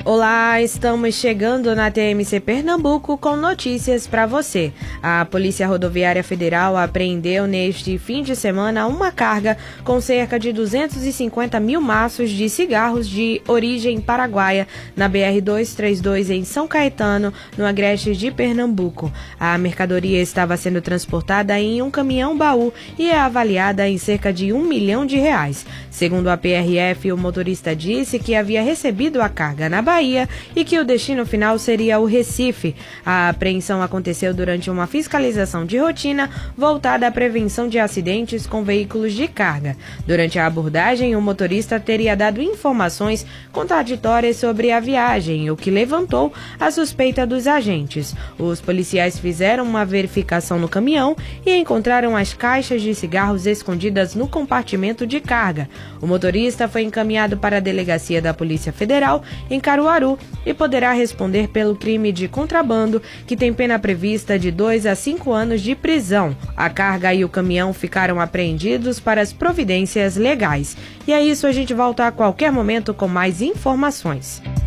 Olá, estamos chegando na TMC Pernambuco com notícias para você. A Polícia Rodoviária Federal apreendeu neste fim de semana uma carga com cerca de 250 mil maços de cigarros de origem paraguaia na BR-232 em São Caetano, no agreste de Pernambuco. A mercadoria estava sendo transportada em um caminhão-baú e é avaliada em cerca de R$1 milhão. Segundo a PRF, o motorista disse que havia recebido a carga na Bahia e que o destino final seria o Recife. A apreensão aconteceu durante uma fiscalização de rotina voltada à prevenção de acidentes com veículos de carga. Durante a abordagem, o motorista teria dado informações contraditórias sobre a viagem, o que levantou a suspeita dos agentes. Os policiais fizeram uma verificação no caminhão e encontraram as caixas de cigarros escondidas no compartimento de carga. O motorista foi encaminhado para a delegacia da Polícia Federal em Caruaru e poderá responder pelo crime de contrabando, que tem pena prevista de 2 a 5 anos de prisão. A carga e o caminhão ficaram apreendidos para as providências legais. E é isso, a gente volta a qualquer momento com mais informações.